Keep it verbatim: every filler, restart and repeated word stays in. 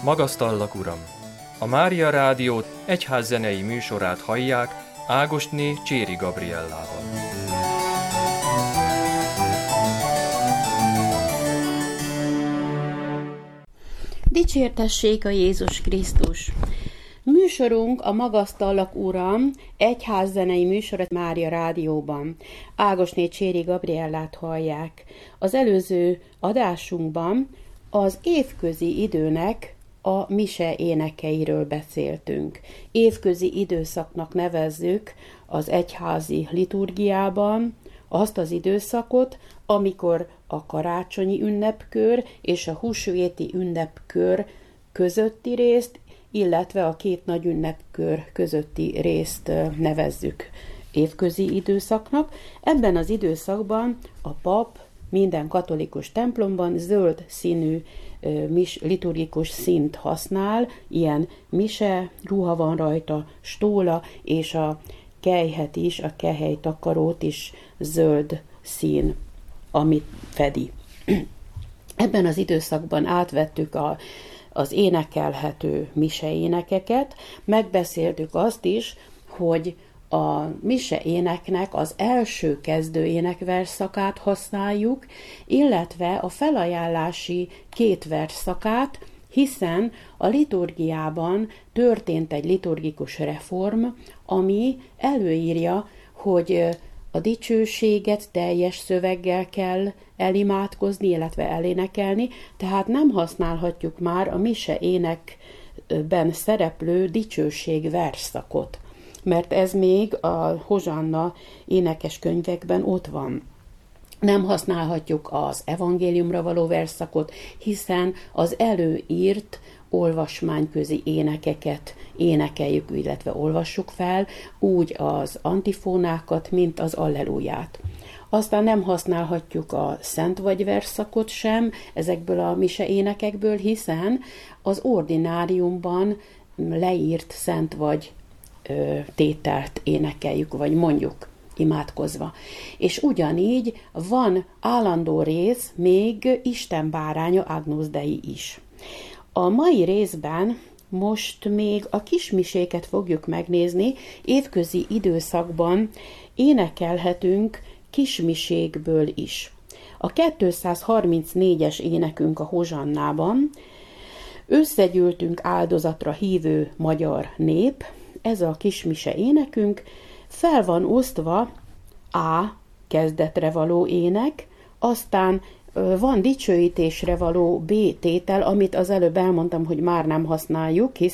Magasztallak, Uram! A Mária Rádió egyházzenei műsorát hallják Ágosné Cséri Gabriellával. Dicsértessék a Jézus Krisztus! Műsorunk a Magasztallak, Uram egyházzenei műsorat Mária Rádióban. Ágosné Cséri Gabriellát hallják. Az előző adásunkban az évközi időnek a mise énekeiről beszéltünk. Évközi időszaknak nevezzük az egyházi liturgiában azt az időszakot, amikor a karácsonyi ünnepkör és a húsvéti ünnepkör közötti részt, illetve a két nagy ünnepkör közötti részt nevezzük évközi időszaknak. Ebben az időszakban a pap minden katolikus templomban zöld színű mis, liturgikus színt használ, ilyen mise, ruha van rajta, stóla, és a kelyhet is, a kehelytakarót is zöld szín, amit fedi. Ebben az időszakban átvettük a, az énekelhető mise énekeket, megbeszéltük azt is, hogy a mise éneknek az első kezdő énekversszakát használjuk, illetve a felajánlási két versszakát, hiszen a liturgiában történt egy liturgikus reform, ami előírja, hogy a dicsőséget teljes szöveggel kell elimádkozni, illetve elénekelni, tehát nem használhatjuk már a mise énekben szereplő dicsőség versszakot, mert ez még a Hozsanna énekes könyvekben ott van. Nem használhatjuk az evangéliumra való versszakot, hiszen az előírt olvasmányközi énekeket énekeljük, illetve olvassuk fel, úgy az antifónákat, mint az alleluját. Aztán nem használhatjuk a szent vagy versszakot sem ezekből a mise énekekből, hiszen az ordináriumban leírt szent vagy ö, tételt énekeljük, vagy mondjuk imádkozva. És ugyanígy van állandó rész még Isten báránya Agnus Dei is. A mai részben most még a kismiséket fogjuk megnézni, évközi időszakban énekelhetünk kismisékből is. A kétszázharmincnégyes énekünk a Hozsannában, összegyűltünk áldozatra hívő magyar nép, ez a kismise énekünk, fel van osztva A kezdetre való ének, aztán van dicsőítésre való B tétel, amit az előbb elmondtam, hogy már nem használjuk, hisz